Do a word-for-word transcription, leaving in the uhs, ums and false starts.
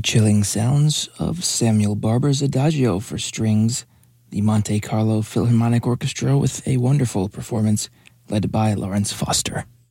chilling sounds of Samuel Barber's Adagio for strings, the Monte Carlo Philharmonic Orchestra with a wonderful performance led by Lawrence Foster.